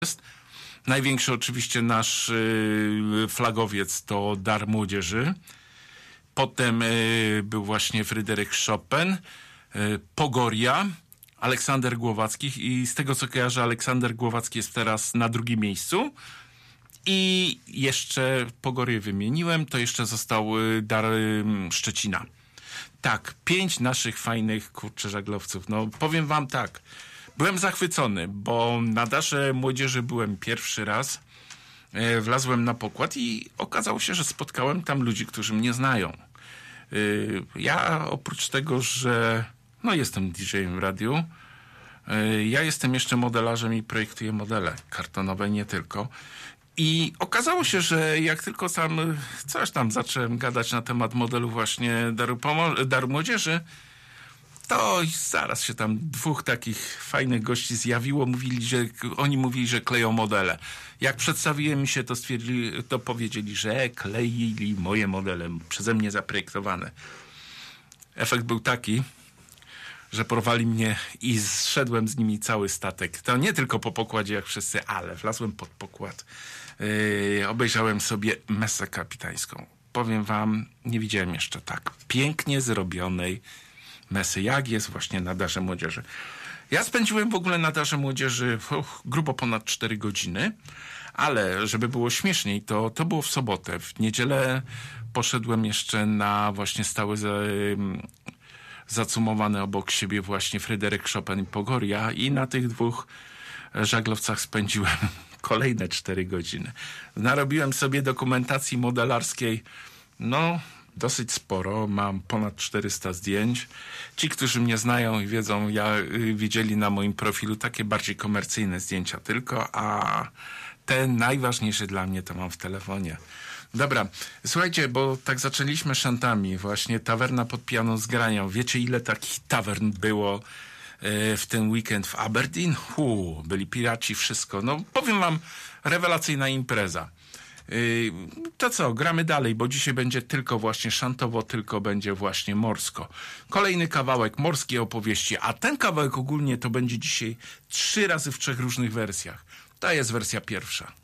jest. Największy oczywiście nasz flagowiec to Dar Młodzieży. Potem był właśnie Fryderyk Chopin, Pogoria, Aleksander Głowacki i z tego co kojarzę, Aleksander Głowacki jest teraz na drugim miejscu. I jeszcze Pogorię wymieniłem, to jeszcze został Dar Szczecina. Tak, 5 naszych fajnych, żaglowców. No powiem wam tak, byłem zachwycony, bo na Darze Młodzieży byłem pierwszy raz. Wlazłem na pokład i okazało się, że spotkałem tam ludzi, którzy mnie znają. Ja oprócz tego, że jestem DJ-em w radiu, ja jestem jeszcze modelarzem i projektuję modele kartonowe, nie tylko. I okazało się, że jak tylko coś tam zacząłem gadać na temat modelu właśnie Daru Młodzieży, to zaraz się tam 2 takich fajnych gości zjawiło. Oni mówili, że kleją modele. Jak przedstawiłem mi się, to powiedzieli, że kleili moje modele, przeze mnie zaprojektowane. Efekt był taki, że porwali mnie i zszedłem z nimi cały statek. To nie tylko po pokładzie jak wszyscy, ale wlazłem pod pokład. Obejrzałem sobie mesę kapitańską. Powiem wam, nie widziałem jeszcze tak pięknie zrobionej mesy, jak jest właśnie na Darze Młodzieży. Ja spędziłem w ogóle na Darze Młodzieży grubo ponad 4 godziny, ale żeby było śmieszniej, to było w sobotę. W niedzielę poszedłem jeszcze na właśnie stałe zacumowane obok siebie właśnie Fryderyk Chopin i Pogoria i na tych 2 żaglowcach spędziłem kolejne 4 godziny. Narobiłem sobie dokumentacji modelarskiej, dosyć sporo. Mam ponad 400 zdjęć. Ci, którzy mnie znają i wiedzą, widzieli na moim profilu takie bardziej komercyjne zdjęcia tylko, a te najważniejsze dla mnie to mam w telefonie. Dobra, słuchajcie, bo tak zaczęliśmy szantami, właśnie tawerna pod piano z granią. Wiecie, ile takich tawern było w ten weekend w Aberdeen? Byli piraci, wszystko. Powiem wam, rewelacyjna impreza. To co, gramy dalej, bo dzisiaj będzie tylko właśnie szantowo, tylko będzie właśnie morsko. Kolejny kawałek, morskie opowieści, a ten kawałek ogólnie to będzie dzisiaj 3 razy w 3 różnych wersjach. To jest wersja pierwsza.